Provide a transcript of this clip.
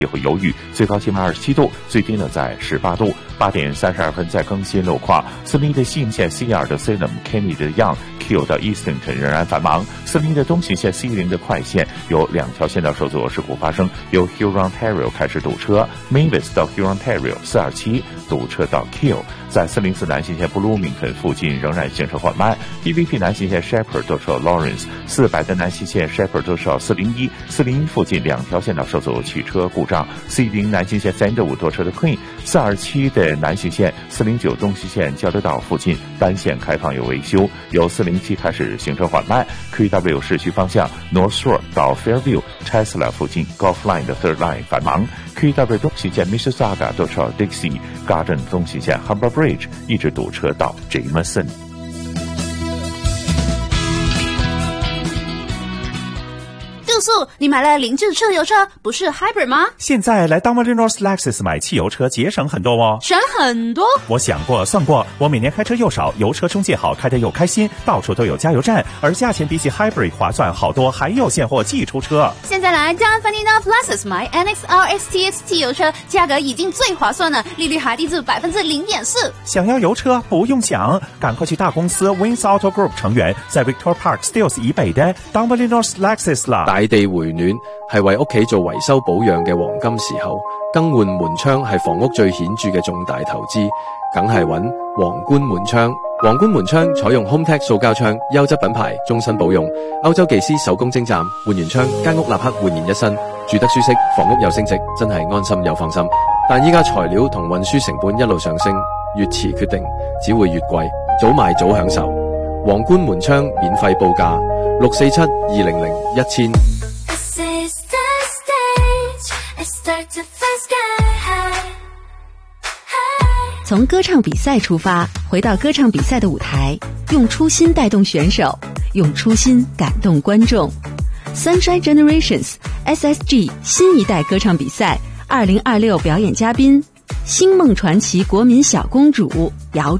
也会有雨，最高气温27度，最低呢在18度。8点32分再更新路况，401的西营线 C2 的 Salem、Kenny 的 Young、Q 到 Eastonton 仍然繁忙。401的东行线 C10 的快线有2条线道受阻事故发生，由 Hurontario 开始堵车 ，Mavis 到 Hurontario 427堵车到 Q。在404南行线 Bloomington 附近仍然行车缓慢 ，PVP 南行线 Shepherd 都到 Lawrence，400的南行线 Shepherd 都到401附近2条线道受阻，汽车故障。C10南行线315多车的 Queen，427的南行线409东西线交流道附近单线开放有维修，由407开始行车缓慢。QW 市区方向 North Shore 到 Fairview、Tesla 附近 Golf Line 的 Third Line 繁忙。QW 东行线 Mississauga 都到 Dixie、Garden 东行线 Humber Bridge 一直堵车到 Jameson。 你买了凌志车油车，不是 Hybrid 吗？ 现在来 Dominion Lexus 买汽油车节省很多哦。 省很多？ 我想过算过，我每年开车又少，油车中介好，开得又开心，到处都有加油站，而价钱比起 Hybrid 划算好多，还有现货寄出车。 现在来 Dominion Lexus 买 NXR STX 汽油车，价格已经最划算了，利率还低至 0.4%。 想要油车不用想，赶快去大公司 Wins Auto Group 成員，在 Victoria Park Steeles 以北的 Dominion Lexus 啦。 大地回暖係為屋企做維修保養嘅黃金時候，更換門窗係房屋最顯著嘅重大投資，梗係揾皇冠門窗。皇冠門窗採用 HomeTech 塑膠窗，優質品牌，終身保用。歐洲技師手工精湛，換完窗間屋立刻煥然一新，住得舒適，房屋又升值，真係安心又放心。但依家材料同運輸成本一路上升，越遲決定只會越貴，早買早享受。皇冠門窗免費報價647-200-1000。 从歌唱比赛出发，回到歌唱比赛的舞台，用初心带动选手，用初心感动观众。Sunshine Generations SSG 新一代歌唱比赛2026表演嘉宾：星梦传奇国民小公主姚